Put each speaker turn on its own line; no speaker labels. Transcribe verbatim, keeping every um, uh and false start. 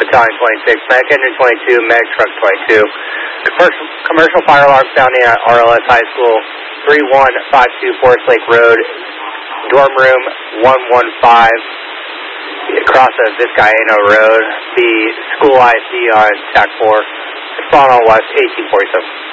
Battalion twenty-six, Medic Engine twenty-two, Medic Truck twenty-two. Commercial, commercial fire alarm sounding at R L S High School, three one five two Forest Lake Road, dorm room one one five, across of Vizcaíno Road, the school I C on T A C four, spawn on west eighteen forty-seven.